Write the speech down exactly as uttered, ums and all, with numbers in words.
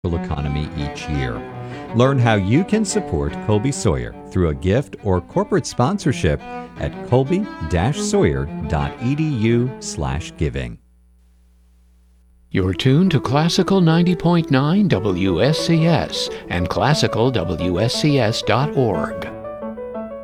economy each year. Learn how you can support Colby Sawyer through a gift or corporate sponsorship at colby dash sawyer dot e d u slash giving. You're tuned to Classical ninety point nine W S C S and classical W S C S dot org.